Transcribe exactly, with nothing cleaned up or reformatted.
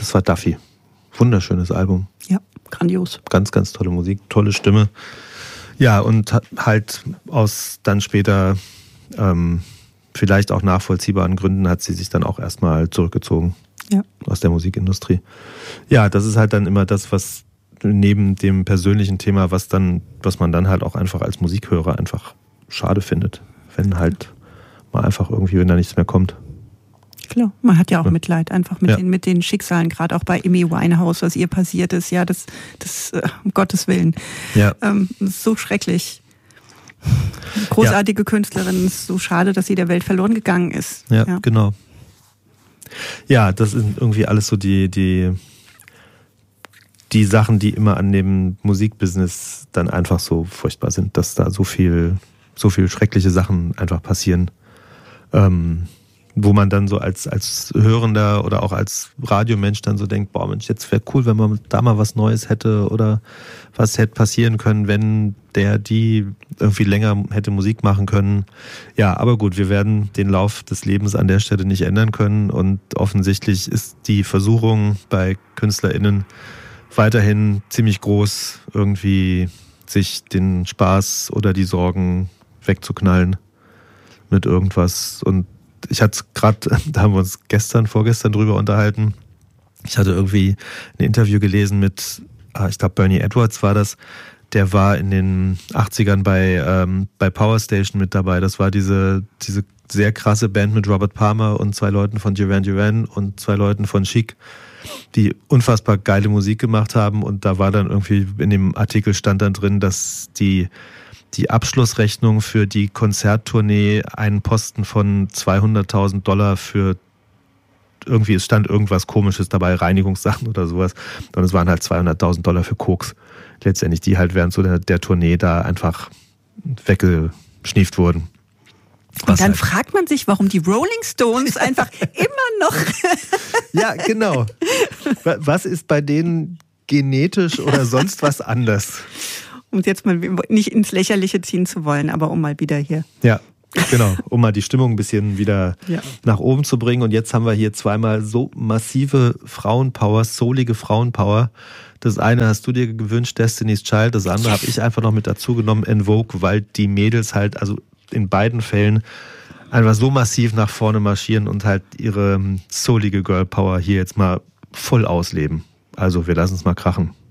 das war Duffy. Wunderschönes Album. Ja, grandios. Ganz, ganz tolle Musik, tolle Stimme. Ja, und halt aus dann später ähm, vielleicht auch nachvollziehbaren Gründen hat sie sich dann auch erstmal zurückgezogen. Ja. Aus der Musikindustrie. Ja, das ist halt dann immer das, was neben dem persönlichen Thema, was dann, was man dann halt auch einfach als Musikhörer einfach schade findet, wenn halt mal einfach irgendwie, wenn da nichts mehr kommt. Klar, man hat ja auch ja. Mitleid einfach mit, ja. den, mit den Schicksalen, gerade auch bei Amy Winehouse, was ihr passiert ist. Ja, das, das äh, um Gottes Willen. Ja. Ähm, das ist so schrecklich. Großartige ja. Künstlerin, ist so schade, dass sie der Welt verloren gegangen ist. Ja, ja. genau. Ja, das sind irgendwie alles so die, die, die Sachen, die immer an dem Musikbusiness dann einfach so furchtbar sind, dass da so viel, so viel schreckliche Sachen einfach passieren. Ähm, wo man dann so als, als Hörender oder auch als Radiomensch dann so denkt, boah Mensch, jetzt wäre cool, wenn man da mal was Neues hätte oder was hätte passieren können, wenn der, die irgendwie länger hätte Musik machen können. Ja, aber gut, wir werden den Lauf des Lebens an der Stelle nicht ändern können und offensichtlich ist die Versuchung bei KünstlerInnen weiterhin ziemlich groß, irgendwie sich den Spaß oder die Sorgen wegzuknallen mit irgendwas. Und ich hatte es gerade, da haben wir uns gestern, vorgestern drüber unterhalten. Ich hatte irgendwie ein Interview gelesen mit, ich glaube Bernie Edwards war das, der war in den achtzigern bei, ähm, bei Power Station mit dabei. Das war diese, diese sehr krasse Band mit Robert Palmer und zwei Leuten von Duran Duran und zwei Leuten von Chic, die unfassbar geile Musik gemacht haben. Und da war dann irgendwie, in dem Artikel stand dann drin, dass die die Abschlussrechnung für die Konzerttournee einen Posten von zweihunderttausend Dollar für irgendwie, es stand irgendwas Komisches dabei, Reinigungssachen oder sowas. Und es waren halt zweihunderttausend Dollar für Koks. Letztendlich, die halt während so der, der Tournee da einfach weggeschnieft wurden. Und dann halt fragt man sich, warum die Rolling Stones einfach immer noch... Ja, genau. Was ist bei denen genetisch oder sonst was anders? Um es jetzt mal nicht ins Lächerliche ziehen zu wollen, aber um mal wieder hier. Ja, genau, um mal die Stimmung ein bisschen wieder ja. nach oben zu bringen. Und jetzt haben wir hier zweimal so massive Frauenpower, soulige Frauenpower. Das eine hast du dir gewünscht, Destiny's Child. Das andere habe ich einfach noch mit dazu genommen, En Vogue, weil die Mädels halt, also in beiden Fällen, einfach so massiv nach vorne marschieren und halt ihre soulige Girl Power hier jetzt mal voll ausleben. Also wir lassen es mal krachen.